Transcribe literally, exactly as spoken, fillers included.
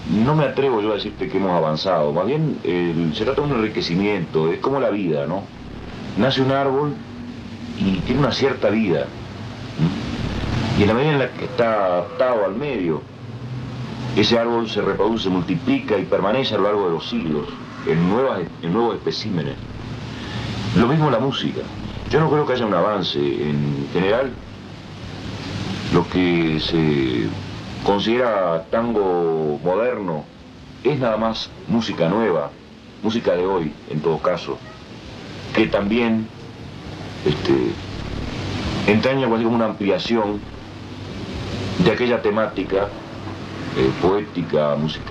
no me atrevo yo a decirte que hemos avanzado, más bien el, se trata de un enriquecimiento, es como la vida, ¿no? Nace un árbol y tiene una cierta vida, ¿m? Y en la medida en la que está adaptado al medio, ese árbol se reproduce, multiplica y permanece a lo largo de los siglos en, nuevas, en nuevos especímenes. Lo mismo la música. Yo no creo que haya un avance. En general, lo que se considera tango moderno es nada más música nueva, música de hoy, en todo caso, que también este, entraña algo así como una ampliación de aquella temática eh, poética, musical.